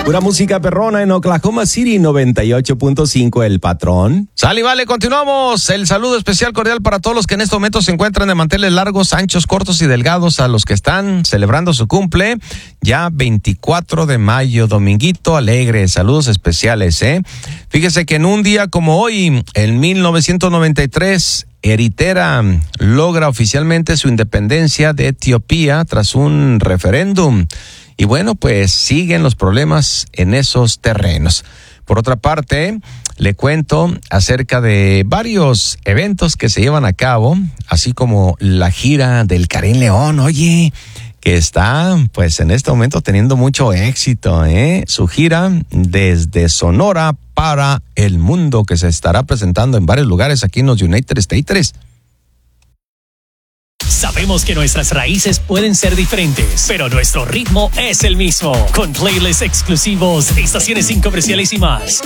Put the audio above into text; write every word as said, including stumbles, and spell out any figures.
Pura música perrona en Oklahoma City, noventa y ocho punto cinco, El Patrón. Sale y vale, continuamos. El saludo especial cordial para todos los que en este momento se encuentran de manteles largos, anchos, cortos y delgados, a los que están celebrando su cumple. Ya veinticuatro de mayo, dominguito alegre. Saludos especiales, ¿eh? Fíjese que en un día como hoy, en mil novecientos noventa y tres, Eritrea logra oficialmente su independencia de Etiopía tras un referéndum. Y bueno, pues siguen los problemas en esos terrenos. Por otra parte, le cuento acerca de varios eventos que se llevan a cabo, así como la gira del Karim León, oye, que está pues en este momento teniendo mucho éxito, ¿eh? Su gira desde Sonora para el mundo, que se estará presentando en varios lugares aquí en los United States. Sabemos que nuestras raíces pueden ser diferentes, pero nuestro ritmo es el mismo. Con playlists exclusivos, estaciones sin comerciales y más.